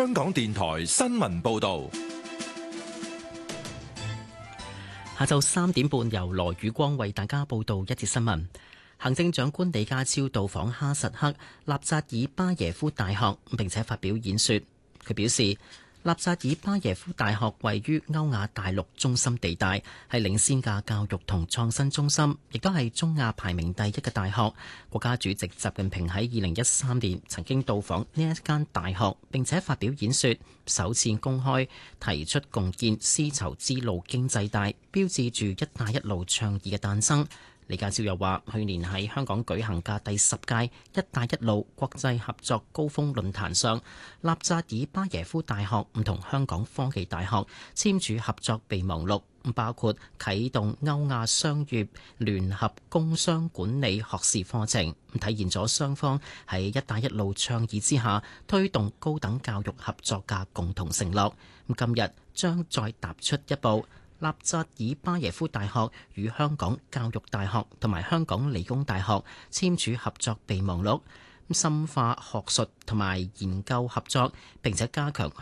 香港電台新聞報道。 下晝3點半，由羅宇光為大家報道一節新聞。行政長官李家超到訪哈薩克納扎爾巴耶夫大學，並且發表演說。佢表示，納扎爾巴耶夫大學位於歐亞大陸中心地帶，係領先嘅教育同創新中心，亦都係中亞排名第一嘅大學。國家主席習近平喺2013年曾經到訪呢一間大學，並且發表演說，首次公開提出共建絲綢之路經濟帶，標誌住「一帶一路」倡議嘅誕生。李家超又話，去年喺香港舉行嘅第10屆「一帶一路」國際合作高峰論壇上，納扎爾巴耶夫大學唔同香港科技大學簽署合作備忘錄，包括啟動歐亞商業聯合工商管理學士課程，體現咗雙方喺「一帶一路」倡議之下推動高等教育合作嘅共同承諾。今日將再踏出一步。納扎爾巴耶夫大學與香港教育大學同埋香港理工大學簽署合作備忘錄，深化學術同埋研究合作，並且加強